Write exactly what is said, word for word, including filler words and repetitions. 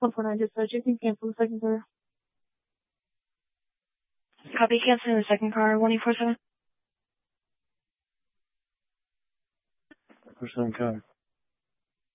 one four nine dispatch, you can cancel the second car. Copy, canceling the second car, one eight four seven. Four seven car.